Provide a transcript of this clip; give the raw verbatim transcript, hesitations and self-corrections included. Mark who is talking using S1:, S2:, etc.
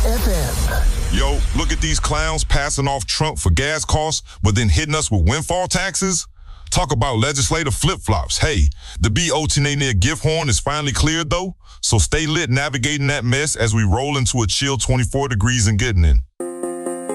S1: F M.
S2: Yo, look at these clowns passing off Trump for gas costs, but then hitting us with windfall taxes? Talk about legislative flip-flops. Hey, the B O T N A gift horn is finally cleared, though, so stay lit navigating that mess as we roll into a chill twenty-four degrees in Gooden.